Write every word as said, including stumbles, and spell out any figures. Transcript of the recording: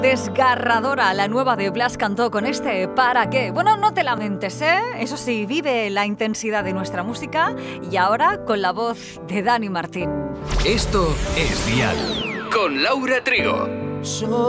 Desgarradora, la nueva de Blas Cantó con este ¿Para qué? Bueno, no te lamentes, ¿eh? Eso sí, vive la intensidad de nuestra música y ahora con la voz de Dani Martín. Esto es Dial con Laura Trigo. So